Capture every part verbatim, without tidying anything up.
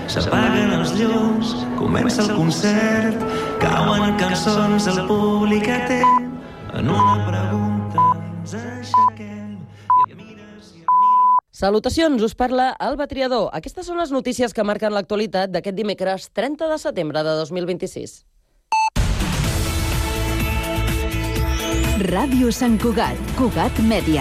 s'apaguen els llums, comença el concert, cauen cançons, el públic atén, en una pregunta ens aixequem i et mires i et miro... Salutacions, us parla Alba Triador. Aquestes són les notícies que marquen l'actualitat d'aquest dimecres trenta de setembre de dos mil vint-i-sis. Ràdio Sant Cugat, Cugat Mèdia.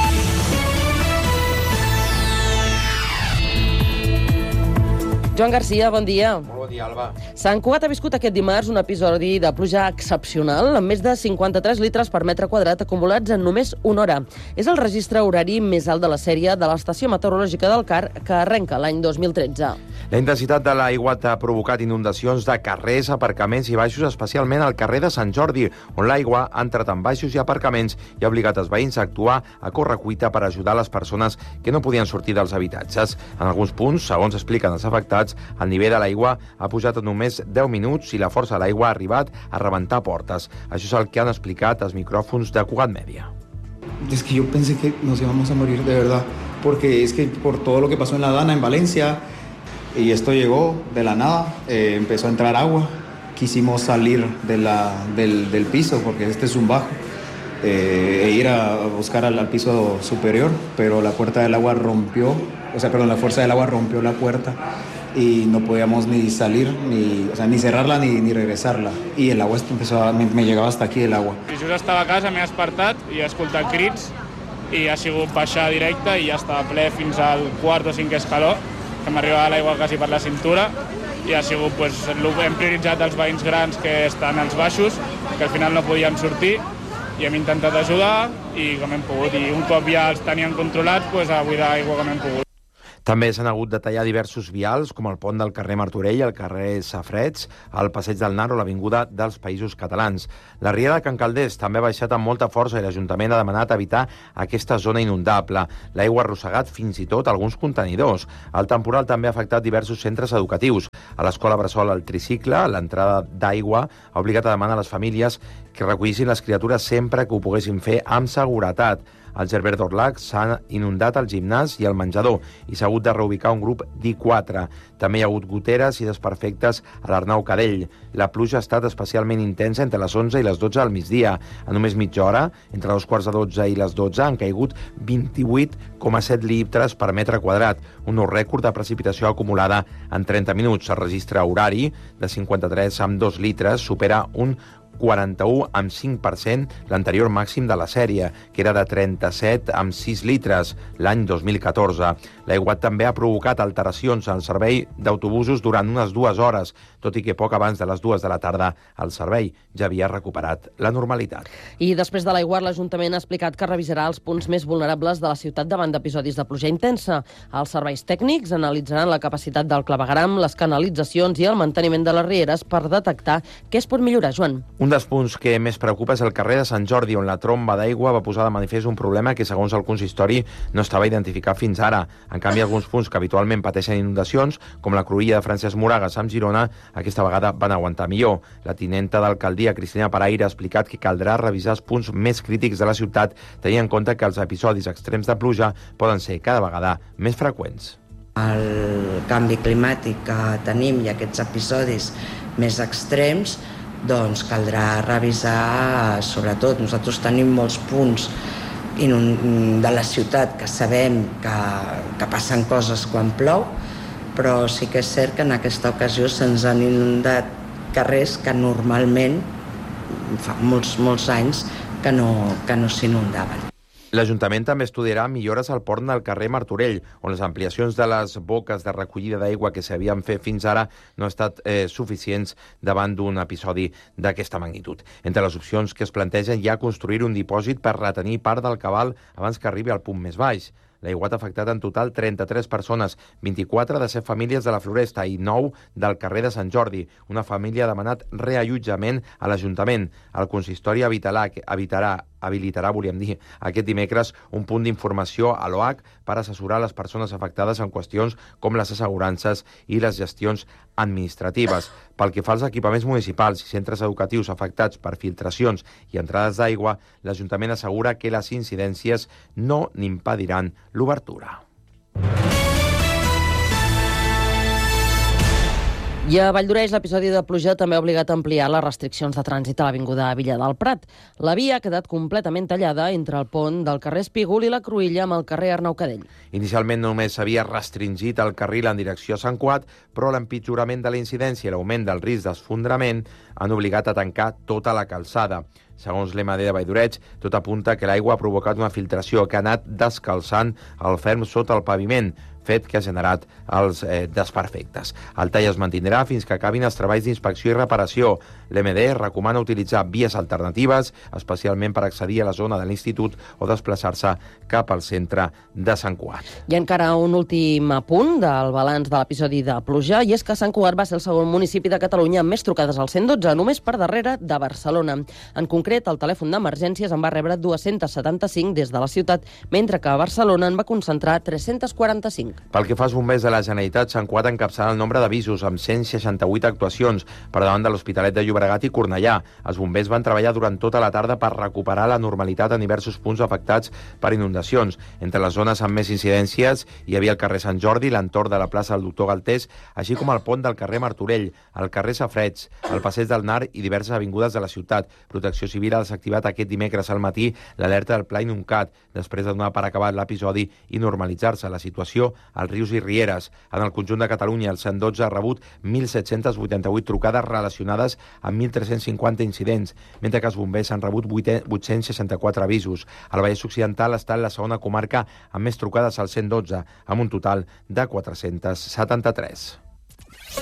Joan Garcia, bon dia. Molt bon dia, Alba. Sant Cugat ha viscut aquest dimarts un episodi de pluja excepcional, amb més de cinquanta-tres litres per metre quadrat acumulats en només una hora. És el registre horari més alt de la sèrie de l'Estació Meteorològica del Car, que arrenca l'any dos mil tretze. La intensitat de l'aigua ha provocat inundacions de carrers, aparcaments i baixos, especialment al carrer de Sant Jordi, on l'aigua ha entrat en baixos i aparcaments i ha obligat els veïns a actuar a correcuita per ajudar les persones que no podien sortir dels habitatges. En alguns punts, segons expliquen els afectats, el nivell de l'aigua ha pujat en només deu minuts i la força de l'aigua ha arribat a rebentar portes. Això és el que han explicat els micròfons de Cugat Mèdia. Es que yo pensé que nos íbamos a morir de verdad, porque es que por todo lo que pasó en La Dana, en Valencia, y esto llegó de la nada, eh, empezó a entrar agua, quisimos salir de la, del, del piso, porque este es un bajo, eh, e ir a buscar al, al piso superior, pero la puerta del agua rompió, o sea, perdón, la fuerza del agua rompió la puerta, y no podíamos ni salir, ni, o sea, ni cerrarla ni, ni regresarla. Y el agua empezó a, me, me llegaba hasta aquí el agua. I just estava a casa, m'he despertat i he escoltat crits i ha sigut baixar directe i ja estava ple fins al quart o cinquè escaló, que m'arribava l'aigua quasi per la cintura i ha sigut, pues, hem prioritzat els veïns grans que estan als baixos, que al final no podien sortir, i hem intentat ajudar i com hem pogut. I un cop ja els tenien controlats, pues, a buidar aigua com hem pogut. També s'han hagut de tallar diversos vials, com el pont del carrer Martorell, el carrer Safreds, el passeig del Nar o l'avinguda dels Països Catalans. La riera de Can Calders també ha baixat amb molta força i l'Ajuntament ha demanat evitar aquesta zona inundable. L'aigua ha arrossegat fins i tot alguns contenidors. El temporal també ha afectat diversos centres educatius. A l'escola Bressol El Tricicle, l'entrada d'aigua ha obligat a demanar a les famílies que recollissin les criatures sempre que ho poguessin fer amb seguretat. Al Gerbert d'Orlac s'ha inundat el gimnàs i el menjador i s'ha hagut de reubicar un grup d'I quatre. També hi ha hagut goteres i desperfectes a l'Arnau Cadell. La pluja ha estat especialment intensa entre les onze i les dotze al migdia. En només mitja hora, entre dos quarts de dotze i les dotze, han caigut vint-i-vuit coma set litres per metre quadrat, un nou rècord de precipitació acumulada en trenta minuts. El registre horari de cinquanta-tres amb dos litres supera un quaranta-u amb cinc per cent l'anterior màxim de la sèrie, que era de trenta-set amb sis litres l'any dos mil catorze. L'aigua també ha provocat alteracions al servei d'autobusos durant unes dues hores, tot i que poc abans de les dues de la tarda el servei ja havia recuperat la normalitat. I després de l'aiguat, l'Ajuntament ha explicat que revisarà els punts més vulnerables de la ciutat davant d'episodis de pluja intensa. Els serveis tècnics analitzaran la capacitat del clavegueram, les canalitzacions i el manteniment de les rieres per detectar què es pot millorar, Joan. Un dels punts que més preocupa és el carrer de Sant Jordi, on la tromba d'aigua va posar de manifest un problema que, segons el consistori, no estava identificat fins ara. En canvi, alguns punts que habitualment pateixen inundacions, com la cruïlla de Francesc Moragas amb Girona, aquesta vegada van aguantar millor. La tinenta d'alcaldia, Cristina Paraire, ha explicat que caldrà revisar els punts més crítics de la ciutat, tenint en compte que els episodis extrems de pluja poden ser cada vegada més freqüents. El canvi climàtic que tenim i aquests episodis més extrems, doncs caldrà revisar, sobretot, nosaltres tenim molts punts de la ciutat que sabem que, que passen coses quan plou, però sí que és cert que en aquesta ocasió se'ns han inundat carrers que normalment fa molts, molts anys que no, que no s'inundaven. L'Ajuntament també estudiarà millores al pont del carrer Martorell, on les ampliacions de les boques de recollida d'aigua que s'havien fet fins ara no han estat eh, suficients davant d'un episodi d'aquesta magnitud. Entre les opcions que es plantegen hi ha construir un dipòsit per retenir part del cabal abans que arribi al punt més baix. L'aiguat ha afectat en total trenta-tres persones, vint-i-quatre de set famílies de la Floresta i nou del carrer de Sant Jordi. Una família ha demanat reallotjament a l'Ajuntament. El consistori evitarà, evitarà, habilitarà, volíem dir, aquest dimecres un punt d'informació a l'O H per assessorar les persones afectades en qüestions com les assegurances i les gestions administratives. Pel que fa als equipaments municipals i centres educatius afectats per filtracions i entrades d'aigua, l'Ajuntament assegura que les incidències no n'impediran l'obertura. I a Valldoreix, l'episodi de pluja també ha obligat a ampliar les restriccions de trànsit a l'avinguda Villa del Prat. La via ha quedat completament tallada entre el pont del carrer Espígol i la Cruïlla amb el carrer Arnau Cadell. Inicialment només s'havia restringit el carril en direcció a Sant Cugat, però l'empitjorament de la incidència i l'augment del risc d'esfondrament han obligat a tancar tota la calçada. Segons l'E M D de Valldoreix, tot apunta que l'aigua ha provocat una filtració que ha anat descalçant el ferm sota el paviment, fet que ha generat els eh, desperfectes. El tall es mantindrà fins que acabin els treballs d'inspecció i reparació. L'E M D recomana utilitzar vies alternatives, especialment per accedir a la zona de l'Institut o desplaçar-se cap al centre de Sant Cugat. I encara un últim apunt del balanç de l'episodi de pluja, i és que Sant Cugat va ser el segon municipi de Catalunya amb més trucades al cent i dotze, només per darrere de Barcelona. En concret, el telèfon d'emergències en va rebre dues-centes setanta-cinc des de la ciutat, mentre que a Barcelona en va concentrar tres-cents quaranta-cinc. Pel que fa als bombers de la Generalitat, Sant Cugat encapçala el nombre d'avisos amb cent seixanta-vuit actuacions per davant de l'Hospitalet de Llobregat i Cornellà. Els bombers van treballar durant tota la tarda per recuperar la normalitat en diversos punts afectats per inundacions. Entre les zones amb més incidències hi havia el carrer Sant Jordi, l'entorn de la plaça del Doctor Galtés, així com el pont del carrer Martorell, el carrer Safareig, el passeig del Nar i diverses avingudes de la ciutat. Protecció Civil ha desactivat aquest dimecres al matí l'alerta del Pla Inuncat, després de donar per acabat l'episodi i normalitzar-se la situació als rius i rieres. En el conjunt de Catalunya, el cent i dotze ha rebut mil set-cents vuitanta-vuit trucades relacionades amb mil tres-cents cinquanta incidents, mentre que els bombers han rebut vuit-cents seixanta-quatre avisos. El Vallès Occidental està en la segona comarca amb més trucades al cent i dotze, amb un total de quatre-cents setanta-tres.